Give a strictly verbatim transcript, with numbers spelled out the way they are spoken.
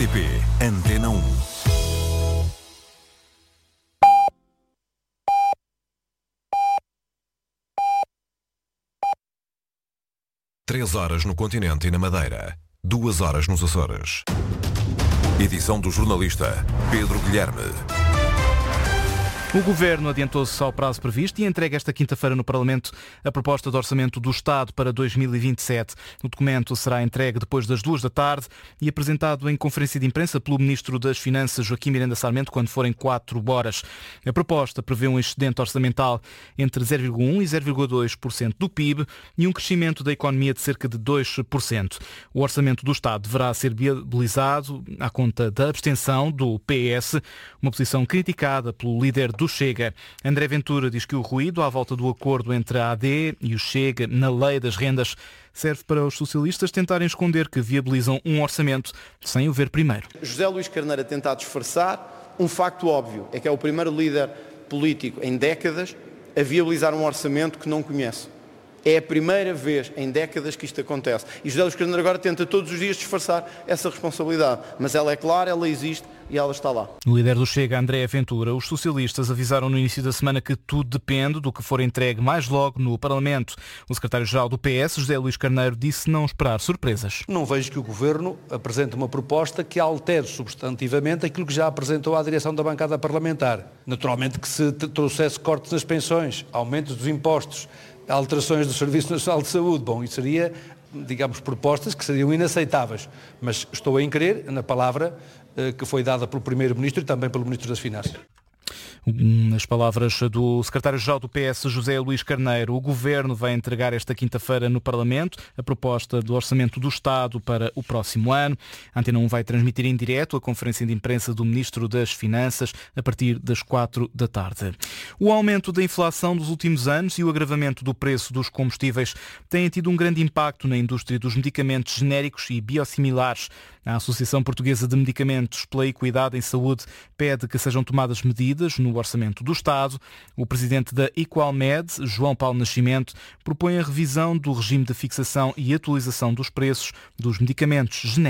T P Antena um. Três horas no continente e na Madeira. Duas horas nos Açores. Edição do jornalista Pedro Guilherme. O Governo adiantou-se ao prazo previsto e entrega esta quinta-feira no Parlamento a proposta de orçamento do Estado para dois mil e vinte e sete. O documento será entregue depois das duas da tarde e apresentado em conferência de imprensa pelo Ministro das Finanças, Joaquim Miranda Sarmento, quando forem quatro horas. A proposta prevê um excedente orçamental entre zero vírgula um por cento e zero vírgula dois por cento do P I B e um crescimento da economia de cerca de dois por cento. O orçamento do Estado deverá ser viabilizado à conta da abstenção do P S, uma posição criticada pelo líder do Chega. André Ventura diz que o ruído à volta do acordo entre a A D e o Chega na lei das rendas serve para os socialistas tentarem esconder que viabilizam um orçamento sem o ver primeiro. José Luís Carneiro a tentar disfarçar um facto óbvio, é que é o primeiro líder político em décadas a viabilizar um orçamento que não conhece. É a primeira vez em décadas que isto acontece. E José Luís Carneiro agora tenta todos os dias disfarçar essa responsabilidade. Mas ela é clara, ela existe e ela está lá. O líder do Chega, André Ventura, os socialistas avisaram no início da semana que tudo depende do que for entregue mais logo no Parlamento. O secretário-geral do P S, José Luís Carneiro, disse não esperar surpresas. Não vejo que o Governo apresente uma proposta que altere substantivamente aquilo que já apresentou à direção da bancada parlamentar. Naturalmente que se trouxesse cortes nas pensões, aumentos dos impostos, alterações do Serviço Nacional de Saúde, bom, isso seria, digamos, propostas que seriam inaceitáveis, mas estou a crer na palavra eh, que foi dada pelo Primeiro-Ministro e também pelo Ministro das Finanças. Nas palavras do secretário-geral do P S, José Luís Carneiro, o Governo vai entregar esta quinta-feira no Parlamento a proposta do Orçamento do Estado para o próximo ano. A Antena um vai transmitir em direto a conferência de imprensa do Ministro das Finanças a partir das quatro da tarde. O aumento da inflação dos últimos anos e o agravamento do preço dos combustíveis têm tido um grande impacto na indústria dos medicamentos genéricos e biossimilares. A Associação Portuguesa de Medicamentos pela Equidade em Saúde pede que sejam tomadas medidas no orçamento do Estado. O presidente da Equalmed, João Paulo Nascimento, propõe a revisão do regime de fixação e atualização dos preços dos medicamentos genéricos.